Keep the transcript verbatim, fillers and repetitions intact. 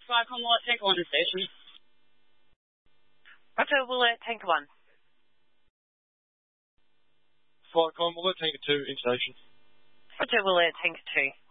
Flight Commonwealth Tanker one to station. Roger, Willet, Tanker one. Flight Commonwealth Tanker two in station. Roger, Willet, Tanker two.